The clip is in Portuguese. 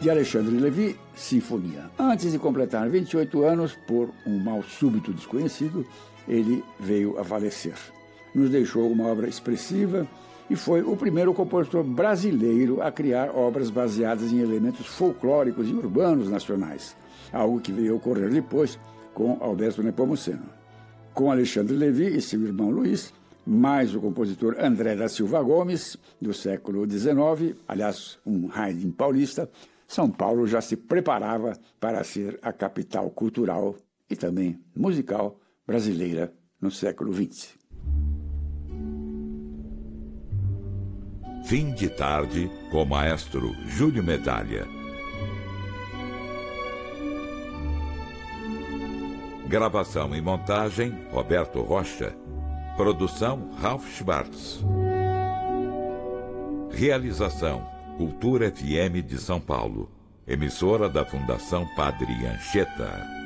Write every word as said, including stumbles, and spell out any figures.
de Alexandre Levy, Sinfonia. Antes de completar vinte e oito anos, por um mal súbito desconhecido, ele veio a falecer. Nos deixou uma obra expressiva e foi o primeiro compositor brasileiro a criar obras baseadas em elementos folclóricos e urbanos nacionais, algo que veio a ocorrer depois com Alberto Nepomuceno. Com Alexandre Levy e seu irmão Luiz, mais o compositor André da Silva Gomes, do século dezenove, aliás, um Haydn paulista, São Paulo já se preparava para ser a capital cultural e também musical brasileira no século vinte. Fim de tarde com o maestro Júlio Medalha. Gravação e montagem, Roberto Rocha. Produção, Ralph Schwartz. Realização, Cultura F M de São Paulo. Emissora da Fundação Padre Anchieta.